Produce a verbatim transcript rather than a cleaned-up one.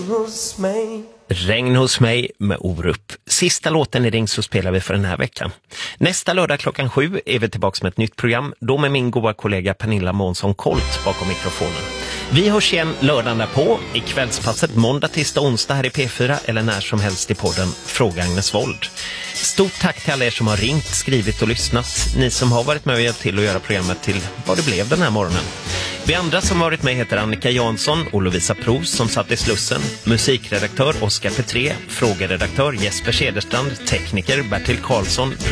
hos mig. Regn hos mig med Orup. Sista låten i Ring så spelar vi för den här veckan. Nästa lördag klockan sju är vi tillbaka med ett nytt program. Då med min goda kollega Pernilla Månsson Kolt bakom mikrofonen. Vi hörs igen lördagen därpå i kvällspasset måndag, tisdag, onsdag här i P fyra eller när som helst i podden Fråga Agnes Wold. Stort tack till alla er som har ringt, skrivit och lyssnat. Ni som har varit med och hjälpt till att göra programmet till vad det blev den här morgonen. Vi andra som varit med heter Annika Jansson och Lovisa Pros som satt i Slussen, musikredaktör Oskar Petré, frågeredaktör Jesper Cederstrand, tekniker Bertil Karlsson,